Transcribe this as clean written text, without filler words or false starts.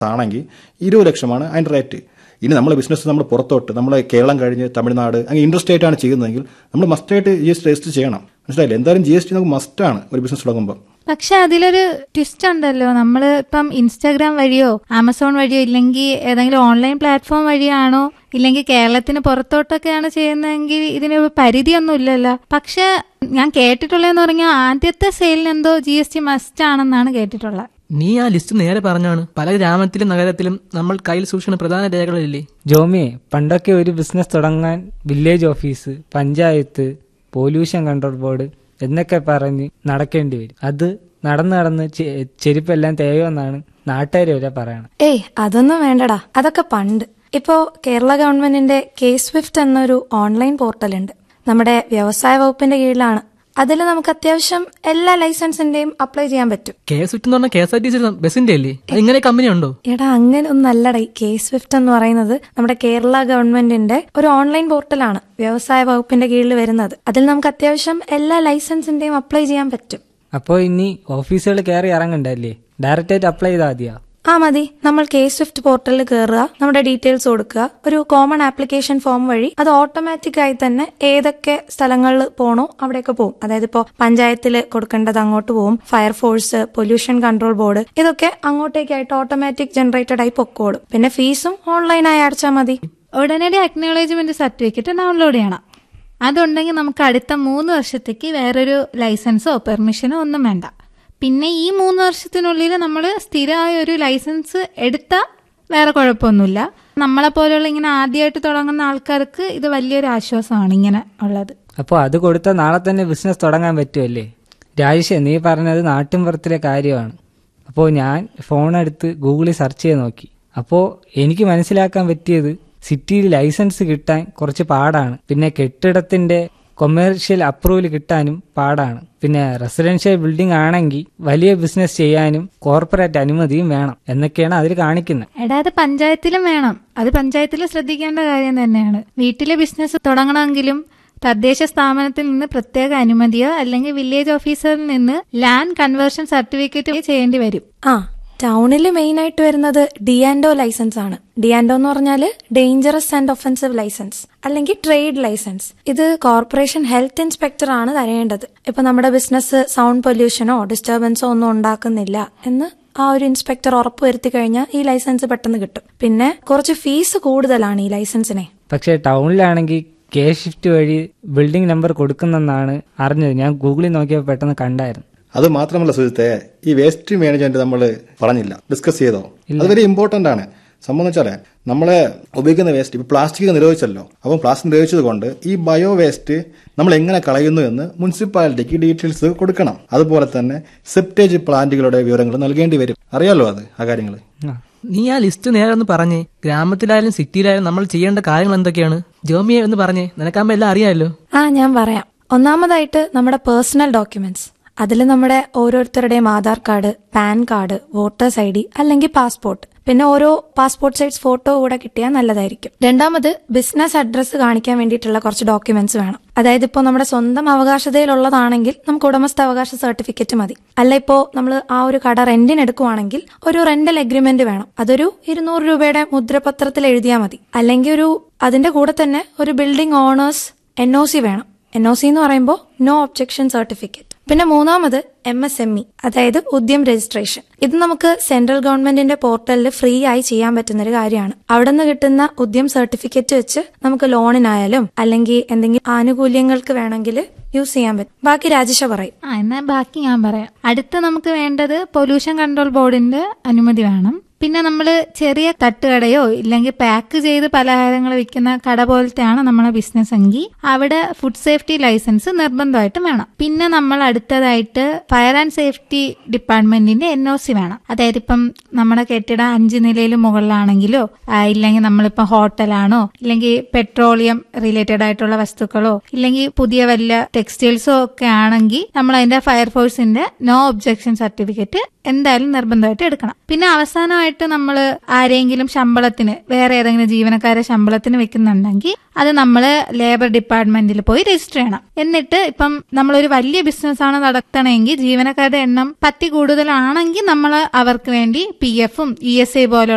ആണെങ്കിൽ 20 ലക്ഷമാണ് അതിൻ്റെ റേറ്റ്. ഇനി നമ്മളെ ബിസിനസ് നമ്മൾ പുറത്തോട്ട് നമ്മൾ കേരളം കഴിഞ്ഞ് തമിഴ്നാട് അങ്ങനെ ഇൻട്രസ്റ്റ് ആയിട്ടാണ് ചെയ്യുന്നതെങ്കിൽ നമ്മൾ മസ്റ്റായിട്ട് GST രജിസ്റ്റർ ചെയ്യണം. മനസ്സിലായില്ലേ? എന്തായാലും GST നമുക്ക് മസ്റ്റാണ് ഒരു ബിസിനസ് തുടങ്ങുമ്പോൾ. പക്ഷെ അതിലൊരു ട്വിസ്റ്റ് ഉണ്ടല്ലോ. നമ്മൾ ഇപ്പം ഇൻസ്റ്റാഗ്രാം വഴിയോ ആമസോൺ വഴിയോ ഇല്ലെങ്കിൽ ഏതെങ്കിലും ഓൺലൈൻ പ്ലാറ്റ്ഫോം വഴിയാണോ ഇല്ലെങ്കിൽ കേരളത്തിന് പുറത്തോട്ടൊക്കെയാണ് ചെയ്യുന്നതെങ്കിൽ ഇതിന് പരിധിയൊന്നും ഇല്ലല്ലോ. പക്ഷെ ഞാൻ കേട്ടിട്ടുള്ളതെന്ന് പറഞ്ഞാൽ ആദ്യത്തെ സെയിലിന് എന്തോ GST മസ്റ്റ് ആണെന്നാണ് കേട്ടിട്ടുള്ളത്. നീ ആ ലിസ്റ്റ് നേരെ പറഞ്ഞാണ്. പല ഗ്രാമത്തിലും നഗരത്തിലും നമ്മൾ കയ്യിൽ സൂക്ഷിക്കുന്ന പ്രധാന രേഖകളില്ലേ ജോമിയെ? പണ്ടൊക്കെ ഒരു ബിസിനസ് തുടങ്ങാൻ village office, panchayat, pollution control board എന്നൊക്കെ പറഞ്ഞ് നടക്കേണ്ടി വരും. അത് നടന്ന് ചെരുപ്പെല്ലാം തേയുമെന്നാണ് നാട്ടുകാർ വരെ പറയണം. അതൊന്നും വേണ്ടടാ, അതൊക്കെ പണ്ട്. ഇപ്പോ കേരള ഗവൺമെന്റിന്റെ K-Swift എന്നൊരു ഓൺലൈൻ പോർട്ടൽ ഉണ്ട്. നമ്മുടെ വ്യവസായ വകുപ്പിന്റെ കീഴിലാണ്. അതിൽ നമുക്ക് അത്യാവശ്യം എല്ലാ ലൈസൻസിന്റെയും അപ്ലൈ ചെയ്യാൻ പറ്റും. K-Swift എന്ന് പറഞ്ഞാൽ KSRTC ബസിന്റെ അല്ലേ? ഇങ്ങനെ കമ്പനി ഉണ്ടോ? എടാ അങ്ങനെ ഒന്നല്ലടാ. K-Swift എന്ന് പറയുന്നത് നമ്മുടെ കേരള ഗവൺമെന്റിന്റെ ഒരു ഓൺലൈൻ പോർട്ടലാണ്, വ്യവസായ വകുപ്പിന്റെ കീഴിൽ വരുന്നത്. അതിൽ നമുക്ക് അത്യാവശ്യം എല്ലാ ലൈസൻസിന്റെയും അപ്ലൈ ചെയ്യാൻ പറ്റും. അപ്പോ ഇനി ഓഫീസുകൾ കയറി ഇറങ്ങണ്ടല്ലേ? ഡയറക്റ്റ് ആയിട്ട് അപ്ലൈ ചെയ്താൽ മതിയാ? മതി. നമ്മൾ K-Swift പോർട്ടലിൽ കയറുക, നമ്മുടെ ഡീറ്റെയിൽസ് കൊടുക്കുക, ഒരു കോമൺ ആപ്ലിക്കേഷൻ ഫോം വഴി അത് ഓട്ടോമാറ്റിക് ആയി തന്നെ ഏതൊക്കെ സ്ഥലങ്ങളിൽ പോണോ അവിടെയൊക്കെ പോകും. അതായത് ഇപ്പോൾ പഞ്ചായത്തിൽ കൊടുക്കേണ്ടത് അങ്ങോട്ട് പോകും, ഫയർഫോഴ്സ്, പൊല്യൂഷൻ കൺട്രോൾ ബോർഡ്, ഇതൊക്കെ അങ്ങോട്ടേക്കായിട്ട് ഓട്ടോമാറ്റിക് ജനറേറ്റഡ് ആയി പൊക്കോളും. പിന്നെ ഫീസും ഓൺലൈനായി അടച്ചാൽ മതി. ഉടനടി അക്നോളജ്മെന്റ് സർട്ടിഫിക്കറ്റ് ഡൗൺലോഡ് ചെയ്യണം. അതുണ്ടെങ്കിൽ നമുക്ക് അടുത്ത 3 വർഷത്തേക്ക് വേറൊരു ലൈസൻസോ പെർമിഷനോ ഒന്നും വേണ്ട. പിന്നെ ഈ 3 വർഷത്തിനുള്ളിൽ നമ്മൾ സ്ഥിരമായ ഒരു ലൈസൻസ് എടുത്താൽ വേറെ കുഴപ്പമൊന്നുമില്ല. നമ്മളെ പോലെയുള്ള ഇങ്ങനെ ആദ്യമായിട്ട് തുടങ്ങുന്ന ആൾക്കാർക്ക് ഇത് വലിയൊരു ആശ്വാസമാണ് ഇങ്ങനെ ഉള്ളത്. അപ്പോൾ അത് കൊടുത്താൽ നാളെ തന്നെ ബിസിനസ് തുടങ്ങാൻ പറ്റുമല്ലേ? രാജേഷ്, നീ പറഞ്ഞത് നാട്ടിൻപുറത്തിലെ കാര്യമാണ്. അപ്പോൾ ഞാൻ ഫോണെടുത്ത് ഗൂഗിളിൽ സെർച്ച് ചെയ്ത് നോക്കി. അപ്പോൾ എനിക്ക് മനസ്സിലാക്കാൻ പറ്റിയത് സിറ്റിയിൽ ലൈസൻസ് കിട്ടാൻ കുറച്ച് പാടാണ്. പിന്നെ കെട്ടിടത്തിന്റെ കൊമേഴ്ഷ്യൽ അപ്രൂവൽ കിട്ടാനും പാടാണ്. പിന്നെ റെസിഡൻഷ്യൽ ബിൽഡിംഗ് ആണെങ്കിൽ വലിയ ബിസിനസ് ചെയ്യാനും കോർപ്പറേറ്റ് അനുമതിയും വേണം എന്നൊക്കെയാണ് അതിൽ കാണിക്കുന്നത്. എടാ, അത് പഞ്ചായത്തിലും വേണം. അത് പഞ്ചായത്തിൽ ശ്രദ്ധിക്കേണ്ട കാര്യം തന്നെയാണ്. വീട്ടിലെ ബിസിനസ് തുടങ്ങണമെങ്കിലും തദ്ദേശ സ്ഥാപനത്തിൽ നിന്ന് പ്രത്യേക അനുമതിയോ അല്ലെങ്കിൽ വില്ലേജ് ഓഫീസറിൽ നിന്ന് ലാൻഡ് കൺവേർഷൻ സർട്ടിഫിക്കറ്റ് ചെയ്യേണ്ടി വരും. ടൗണിൽ മെയിൻ ആയിട്ട് വരുന്നത് ഡിയാൻഡോ ലൈസൻസ് ആണ്. ഡിയാൻഡോ എന്ന് പറഞ്ഞാൽ ഡേഞ്ചറസ് ആൻഡ് ഒഫൻസീവ് ലൈസൻസ് അല്ലെങ്കിൽ ട്രേഡ് ലൈസൻസ്. ഇത് കോർപ്പറേഷൻ ഹെൽത്ത് ഇൻസ്പെക്ടർ ആണ് തരേണ്ടത്. ഇപ്പൊ നമ്മുടെ ബിസിനസ് സൗണ്ട് പൊല്യൂഷനോ ഡിസ്റ്റർബൻസോ ഒന്നും ഉണ്ടാക്കുന്നില്ല എന്ന് ആ ഒരു ഇൻസ്പെക്ടർ ഉറപ്പുവരുത്തി കഴിഞ്ഞാൽ ഈ ലൈസൻസ് പെട്ടെന്ന് കിട്ടും. പിന്നെ കുറച്ച് ഫീസ് കൂടുതലാണ് ഈ ലൈസൻസിനെ. പക്ഷേ ടൗണിലാണെങ്കിൽ K-Swift വഴി ബിൽഡിംഗ് നമ്പർ കൊടുക്കുന്നെന്നാണ് അറിഞ്ഞത്. ഞാൻ ഗൂഗിളിൽ നോക്കിയപ്പോൾ പെട്ടെന്ന് കണ്ടായിരുന്നു. അത് മാത്രമല്ല സുജിത്തെ, ഈ വേസ്റ്റ് മാനേജ്മെന്റ് നമ്മൾ പറഞ്ഞില്ല, ഡിസ്കസ് ചെയ്തോ? അത് വെരി ഇമ്പോർട്ടന്റ് ആണ്. സംഭവം വെച്ചാല് നമ്മളെ ഉപയോഗിക്കുന്ന വേസ്റ്റ് ഇപ്പൊ പ്ലാസ്റ്റിക് നിരോധിച്ചല്ലോ. അപ്പം പ്ലാസ്റ്റിക് നിരോധിച്ചത് കൊണ്ട് ഈ ബയോ വേസ്റ്റ് നമ്മൾ എങ്ങനെ കളയുന്നു എന്ന് മുനിസിപ്പാലിറ്റിക്ക് ഡീറ്റെയിൽസ് കൊടുക്കണം. അതുപോലെ തന്നെ സെപ്റ്റേജ് പ്ലാന്റുകളുടെ വിവരങ്ങൾ നൽകേണ്ടി വരും. അറിയാലോ ആ കാര്യങ്ങൾ. നീ ആ ലിസ്റ്റ് നേരെ ഒന്ന് പറഞ്ഞേ. ഗ്രാമത്തിലായാലും സിറ്റിയിലായാലും നമ്മൾ ചെയ്യേണ്ട കാര്യങ്ങൾ എന്തൊക്കെയാണ്? ജോമിയെ ഒന്ന് പറഞ്ഞേ, നിനക്കാകുമ്പോ എല്ലാം അറിയാമല്ലോ. ഞാൻ പറയാം. ഒന്നാമതായിട്ട് നമ്മുടെ പേഴ്സണൽ ഡോക്യുമെന്റ്സ്. അതിൽ നമ്മുടെ ഓരോരുത്തരുടെയും Aadhaar card, pan card, voters ID അല്ലെങ്കിൽ പാസ്പോർട്ട്. പിന്നെ ഓരോ പാസ്പോർട്ട് സൈസ് ഫോട്ടോ കൂടെ കിട്ടിയാൽ നല്ലതായിരിക്കും. രണ്ടാമത് ബിസിനസ് അഡ്രസ്സ് കാണിക്കാൻ വേണ്ടിയിട്ടുള്ള കുറച്ച് ഡോക്യുമെന്റ്സ് വേണം. അതായത് ഇപ്പോൾ നമ്മുടെ സ്വന്തം അവകാശതയിലുള്ളതാണെങ്കിൽ നമുക്ക് ഉടമസ്ഥാവകാശ സർട്ടിഫിക്കറ്റ് മതി. അല്ല ഇപ്പോൾ നമ്മൾ ആ ഒരു കട റെന്റിന് എടുക്കുവാണെങ്കിൽ ഒരു റെന്റൽ എഗ്രിമെന്റ് വേണം. അതൊരു 200 രൂപയുടെ മുദ്രപത്രത്തിൽ എഴുതിയാൽ മതി. അല്ലെങ്കിൽ അതിന്റെ കൂടെ തന്നെ ഒരു ബിൽഡിംഗ് ഓണേഴ്സ് NOC വേണം. NOC എന്ന് പറയുമ്പോൾ നോ ഒബ്ജെക്ഷൻ സർട്ടിഫിക്കറ്റ്. പിന്നെ മൂന്നാമത് MSME, അതായത് ഉദ്യം രജിസ്ട്രേഷൻ. ഇത് നമുക്ക് സെൻട്രൽ ഗവൺമെന്റിന്റെ പോർട്ടലിൽ ഫ്രീ ആയി ചെയ്യാൻ പറ്റുന്ന ഒരു കാര്യമാണ്. അവിടെ നിന്ന് കിട്ടുന്ന ഉദ്യം സർട്ടിഫിക്കറ്റ് വെച്ച് നമുക്ക് ലോണിനായാലും അല്ലെങ്കിൽ എന്തെങ്കിലും ആനുകൂല്യങ്ങൾക്ക് വേണമെങ്കിൽ യൂസ് ചെയ്യാൻ പറ്റും. ബാക്കി രാജേഷ പറയും. എന്നാൽ ബാക്കി ഞാൻ പറയാം. അടുത്ത നമുക്ക് വേണ്ടത് പൊല്യൂഷൻ കൺട്രോൾ ബോർഡിന്റെ അനുമതി വേണം. പിന്നെ നമ്മൾ ചെറിയ തട്ടുകടയോ ഇല്ലെങ്കിൽ പാക്ക് ചെയ്ത് പലഹാരങ്ങൾ വിൽക്കുന്ന കട പോലത്തെയാണ് നമ്മളെ ബിസിനസ് എങ്കിൽ അവിടെ ഫുഡ് സേഫ്റ്റി ലൈസൻസ് നിർബന്ധമായിട്ടും വേണം. പിന്നെ നമ്മൾ അടുത്തതായിട്ട് ഫയർ ആൻഡ് സേഫ്റ്റി ഡിപ്പാർട്ട്മെന്റിന്റെ NOC വേണം. അതായത് ഇപ്പം നമ്മുടെ കെട്ടിടം 5 നിലയിൽ മുകളിലാണെങ്കിലോ ഇല്ലെങ്കിൽ നമ്മളിപ്പം ഹോട്ടലാണോ ഇല്ലെങ്കിൽ പെട്രോളിയം റിലേറ്റഡ് ആയിട്ടുള്ള വസ്തുക്കളോ ഇല്ലെങ്കിൽ പുതിയ വല്ല ടെക്സ്റ്റൈൽസോ ഒക്കെ ആണെങ്കിൽ നമ്മൾ അതിന്റെ ഫയർഫോഴ്സിന്റെ നോ ഒബ്ജെക്ഷൻ സർട്ടിഫിക്കറ്റ് എന്തായാലും നിർബന്ധമായിട്ട് എടുക്കണം. പിന്നെ അവസാനമായിട്ട് നമ്മൾ ആരെങ്കിലും ശമ്പളത്തിന് വേറെ ഏതെങ്കിലും ജീവനക്കാരെ ശമ്പളത്തിന് വെക്കുന്നുണ്ടെങ്കിൽ അത് നമ്മൾ ലേബർ ഡിപ്പാർട്ട്മെന്റിൽ പോയി രജിസ്റ്റർ ചെയ്യണം. എന്നിട്ട് ഇപ്പം നമ്മളൊരു വലിയ ബിസിനസ് ആണ് നടത്തണമെങ്കിൽ ജീവനക്കാരുടെ എണ്ണം 10 കൂടുതലാണെങ്കിൽ നമ്മൾ അവർക്ക് വേണ്ടി PF ഉം ESI പോലുള്ള